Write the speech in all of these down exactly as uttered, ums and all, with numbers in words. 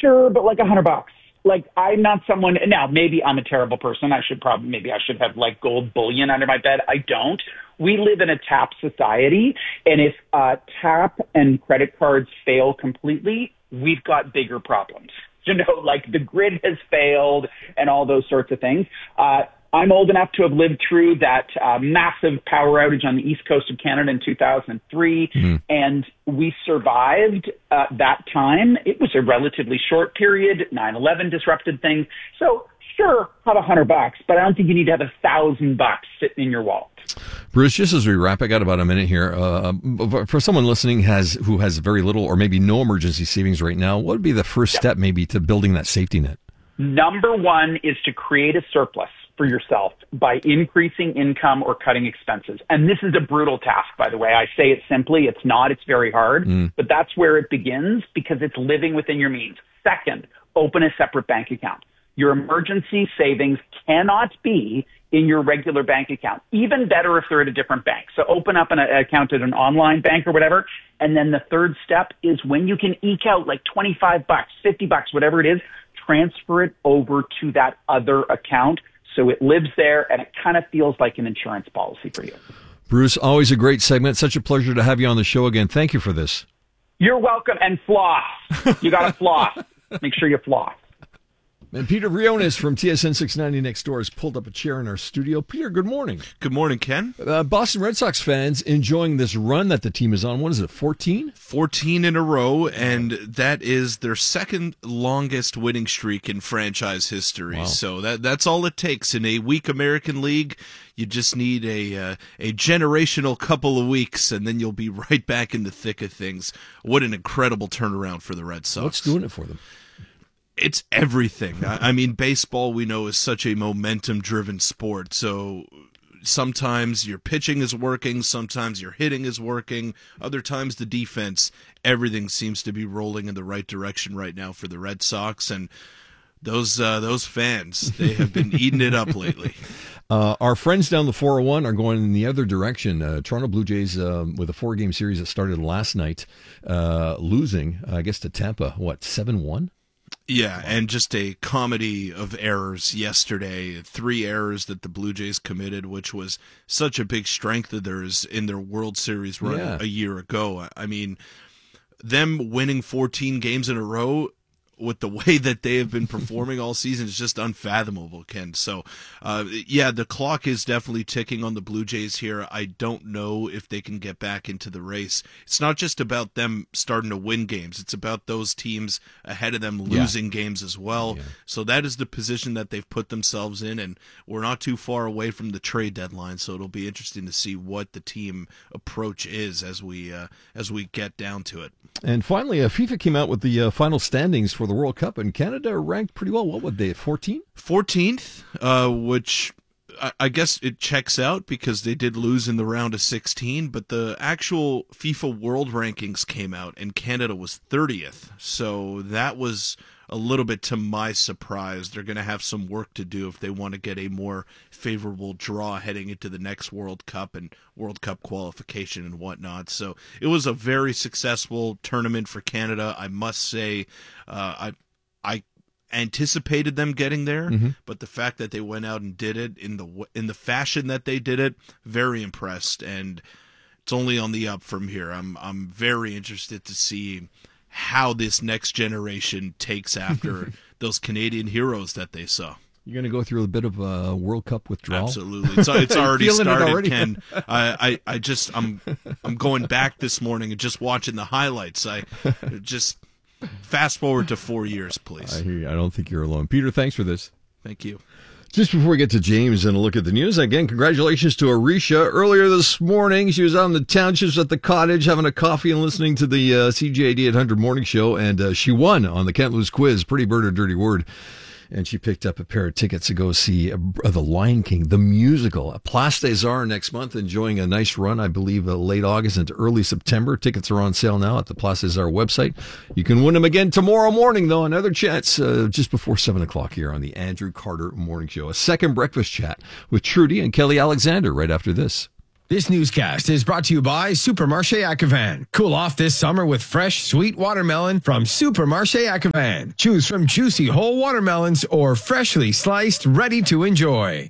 Sure, but like a hundred bucks. Like, I'm not someone, now, maybe I'm a terrible person. I should probably, maybe I should have like gold bullion under my bed. I don't. We live in a tap society. And if uh, tap and credit cards fail completely, we've got bigger problems. You know, like the grid has failed and all those sorts of things. Uh, I'm old enough to have lived through that uh, massive power outage on the east coast of Canada in two thousand three, mm. and we survived uh, that time. It was a relatively short period. nine eleven disrupted things. So sure, have a hundred bucks, but I don't think you need to have a thousand bucks sitting in your wallet. Bruce, just as we wrap, I got about a minute here. Uh, for someone listening has who has very little or maybe no emergency savings right now, what would be the first yeah. step maybe to building that safety net? Number one is to create a surplus for yourself by increasing income or cutting expenses. And this is a brutal task, by the way. I say it simply. It's not. It's very hard. Mm. But that's where it begins because it's living within your means. Second, open a separate bank account. Your emergency savings cannot be in your regular bank account. Even better if they're at a different bank. So open up an account at an online bank or whatever. And then the third step is when you can eke out like twenty-five bucks, fifty bucks, whatever it is, transfer it over to that other account. So it lives there, and it kind of feels like an insurance policy for you. Bruce, always a great segment. Such a pleasure to have you on the show again. Thank you for this. You're welcome. And floss. You got to floss. Make sure you floss. And Peter Briones from T S N six ninety next door has pulled up a chair in our studio. Peter, good morning. Good morning, Ken. Uh, Boston Red Sox fans enjoying this run that the team is on. What is it, fourteen? fourteen in a row, and that is their second longest winning streak in franchise history. Wow. So that that's all it takes in a weak American League. You just need a uh, a generational couple of weeks, and then you'll be right back in the thick of things. What an incredible turnaround for the Red Sox. What's doing it for them? It's everything. I mean, baseball, we know, is such a momentum-driven sport. So sometimes your pitching is working, sometimes your hitting is working, other times the defense. Everything seems to be rolling in the right direction right now for the Red Sox, and those uh, those fans, they have been eating it up lately. Uh, our friends down the four oh one are going in the other direction. Uh, Toronto Blue Jays, um, with a four-game series that started last night, uh, losing, I guess, to Tampa, what, seven one? Yeah, and just a comedy of errors yesterday. Three errors that the Blue Jays committed, which was such a big strength of theirs in their World Series run yeah. a year ago. I mean, them winning fourteen games in a row with the way that they have been performing all season is just unfathomable, Ken. So, uh, yeah, the clock is definitely ticking on the Blue Jays here. I don't know if they can get back into the race. It's not just about them starting to win games. It's about those teams ahead of them losing yeah. games as well. Yeah. So that is the position that they've put themselves in, and we're not too far away from the trade deadline, so it'll be interesting to see what the team approach is as we uh, as we get down to it. And finally, uh, FIFA came out with the uh, final standings for the World Cup, and Canada ranked pretty well. What would they, fourteen? fourteenth, uh, which I, I guess it checks out because they did lose in the round of sixteen, but the actual FIFA World Rankings came out, and Canada was thirtieth. So that was a little bit to my surprise. They're going to have some work to do if they want to get a more favorable draw heading into the next World Cup and World Cup qualification and whatnot. So it was a very successful tournament for Canada. I must say, uh, I I anticipated them getting there, mm-hmm. but the fact that they went out and did it in the in the fashion that they did it, very impressed, and it's only on the up from here. I'm I'm very interested to see how this next generation takes after those Canadian heroes that they saw. You're going to go through a bit of a World Cup withdrawal? Absolutely. It's, it's already started, it already? Ken. I, I, I just, I'm I'm going back this morning and just watching the highlights. I just fast forward to four years, please. I hear you. I don't think you're alone. Peter, thanks for this. Thank you. Just before we get to James and a look at the news, again, congratulations to Arisha. Earlier this morning, she was out in the townships at the cottage having a coffee and listening to the uh, C J A D eight hundred morning show, and uh, she won on the Can't Lose quiz, Pretty Bird or Dirty Word. And she picked up a pair of tickets to go see uh, The Lion King, the musical, at Place des Arts next month, enjoying a nice run, I believe, uh, late August into early September. Tickets are on sale now at the Place des Arts website. You can win them again tomorrow morning, though. Another chance uh, just before seven o'clock here on the Andrew Carter Morning Show. A second breakfast chat with Trudy and Kelly Alexander right after this. This newscast is brought to you by Supermarché Acavan. Cool off this summer with fresh, sweet watermelon from Supermarché Acavan. Choose from juicy whole watermelons or freshly sliced, ready to enjoy.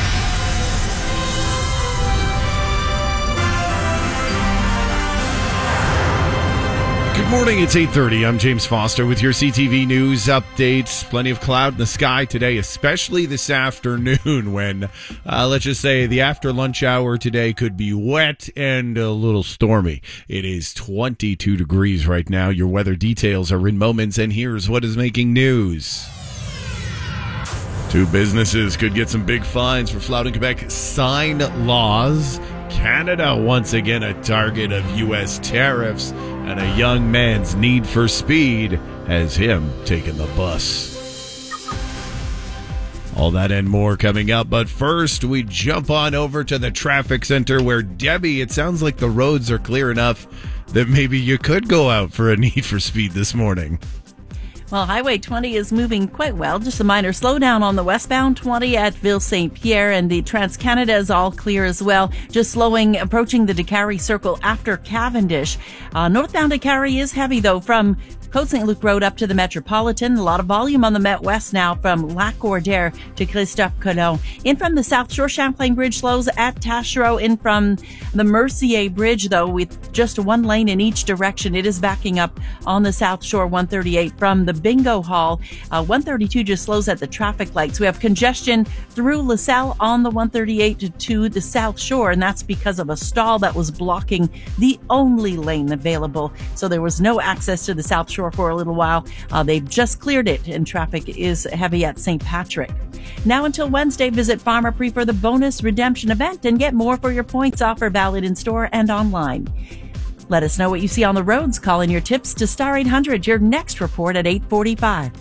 Good morning, it's eight thirty. I'm James Foster with your C T V News updates. Plenty of cloud in the sky today, especially this afternoon when, uh, let's just say, the after lunch hour today could be wet and a little stormy. It is twenty-two degrees right now. Your weather details are in moments, and here's what is making news. Two businesses could get some big fines for flouting Quebec sign laws. Canada once again a target of U S tariffs, and a young man's need for speed has him taking the bus. All that and more coming up, but first we jump on over to the traffic center where, Debbie, it sounds like the roads are clear enough that maybe you could go out for a need for speed this morning. Well, Highway twenty is moving quite well. Just a minor slowdown on the westbound twenty at Ville Saint Pierre, and the Trans-Canada is all clear as well. Just slowing, approaching the Décarie Circle after Cavendish. Uh, northbound Décarie is heavy, though, from Côte Saint Luc Road up to the Metropolitan. A lot of volume on the Met West now from Lac Cordaire to Christophe Colomb. In from the South Shore, Champlain Bridge slows at Taschereau. In from the Mercier Bridge, though, with just one lane in each direction. It is backing up on the South Shore, one thirty-eight from the Bingo Hall. Uh, one thirty-two just slows at the traffic lights. We have congestion through LaSalle on the one thirty-eight to, to the South Shore, and that's because of a stall that was blocking the only lane available. So there was no access to the South Shore for a little while. Uh, they've just cleared it, and traffic is heavy at Saint Patrick. Now until Wednesday, visit Pharmaprix for the bonus redemption event and get more for your points offer, valid in store and online. Let us know what you see on the roads. Call in your tips to Star eight hundred. Your next report at eight forty-five.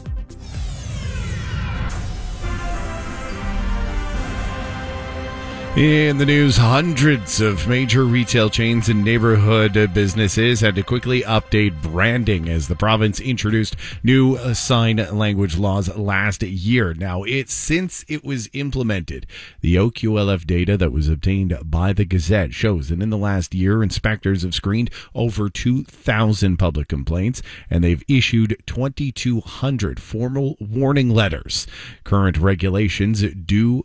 In the news, hundreds of major retail chains and neighborhood businesses had to quickly update branding as the province introduced new sign language laws last year. Now, it's since it was implemented, the O Q L F data that was obtained by the Gazette shows that in the last year, inspectors have screened over two thousand public complaints, and they've issued twenty-two hundred formal warning letters. Current regulations do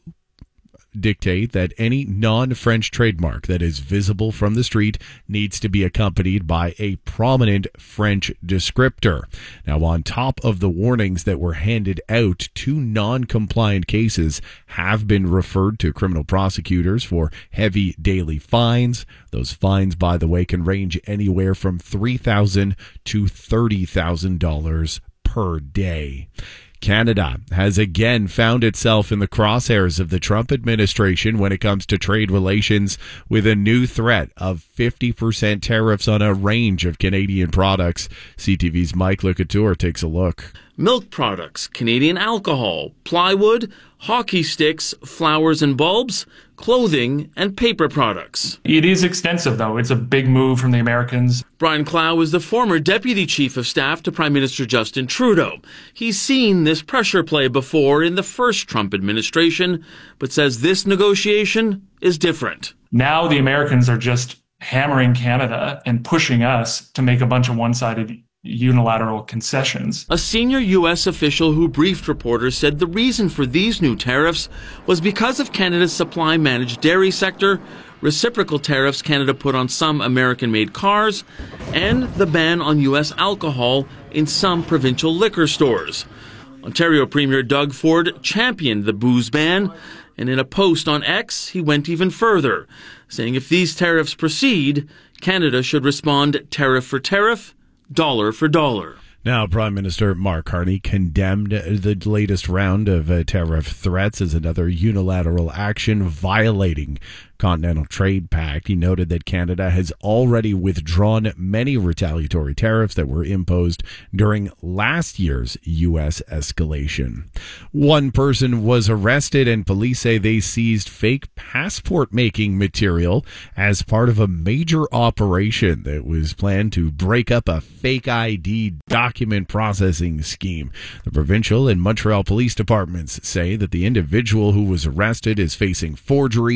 dictate that any non-French trademark that is visible from the street needs to be accompanied by a prominent French descriptor. Now, on top of the warnings that were handed out, two non-compliant cases have been referred to criminal prosecutors for heavy daily fines. Those fines, by the way, can range anywhere from three thousand dollars to thirty thousand dollars per day. Canada has again found itself in the crosshairs of the Trump administration when it comes to trade relations, with a new threat of fifty percent tariffs on a range of Canadian products. C T V's Mike LeCouture takes a look. Milk products, Canadian alcohol, plywood, hockey sticks, flowers and bulbs, clothing, and paper products. It is extensive, though. It's a big move from the Americans. Brian Clow is the former Deputy Chief of Staff to Prime Minister Justin Trudeau. He's seen this pressure play before in the first Trump administration, but says this negotiation is different. Now the Americans are just hammering Canada and pushing us to make a bunch of one-sided unilateral concessions. A senior U S official who briefed reporters said the reason for these new tariffs was because of Canada's supply-managed dairy sector, reciprocal tariffs Canada put on some American-made cars, and the ban on U S alcohol in some provincial liquor stores. Ontario Premier Doug Ford championed the booze ban, and in a post on X, he went even further, saying if these tariffs proceed, Canada should respond tariff for tariff, dollar for dollar. Now, Prime Minister Mark Carney condemned the latest round of uh, tariff threats as another unilateral action violating Continental Trade Pact. He noted that Canada has already withdrawn many retaliatory tariffs that were imposed during last year's U S escalation. One person was arrested, and police say they seized fake passport-making material as part of a major operation that was planned to break up a fake I D document processing scheme. The provincial and Montreal police departments say that the individual who was arrested is facing forgery,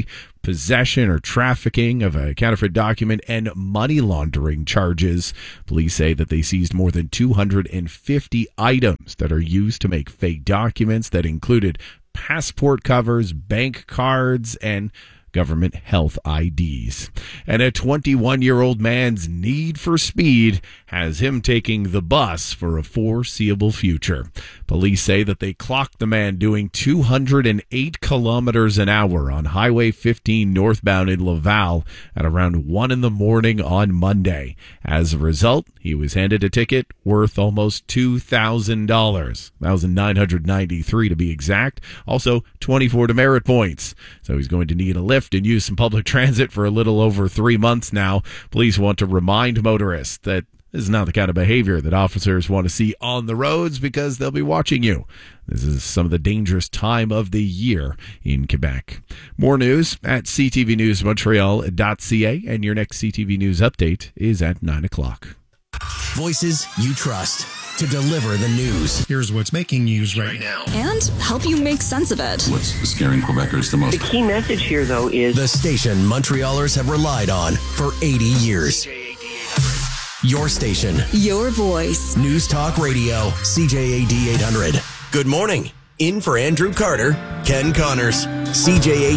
possession or trafficking of a counterfeit document, and money laundering charges. Police say that they seized more than two hundred fifty items that are used to make fake documents that included passport covers, bank cards, and government health I Ds. And a twenty-one-year-old man's need for speed has him taking the bus for a foreseeable future. Police say that they clocked the man doing two hundred eight kilometers an hour on Highway fifteen northbound in Laval at around one in the morning on Monday. As a result, he was handed a ticket worth almost two thousand dollars, one thousand nine hundred ninety-three dollars to be exact. Also, twenty-four demerit points. So he's going to need a lift and use some public transit for a little over three months now. Police want to remind motorists that this is not the kind of behavior that officers want to see on the roads because they'll be watching you. This is some of the dangerous time of the year in Quebec. More news at c t v news montreal dot c a, and your next C T V News update is at nine o'clock. Voices you trust to deliver the news. Here's what's making news right now. And help you make sense of it. What's scaring Quebecers the most? The key message here, though, is the station Montrealers have relied on for eighty years. Your station. Your voice. News Talk Radio, C J A D eight hundred. Good morning. In for Andrew Carter, Ken Connors, C J A D